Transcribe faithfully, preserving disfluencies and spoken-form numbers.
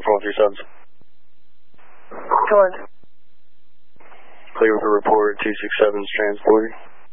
four three seven. Come on. Clear with the report, two six seven is transporting.